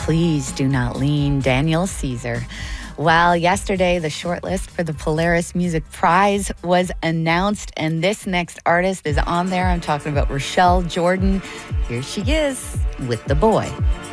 Please Do Not Lean, Daniel Caesar. Well, yesterday, the shortlist for the Polaris Music Prize was announced, and this next artist is on there. I'm talking about Rochelle Jordan. Here she is with The Boy.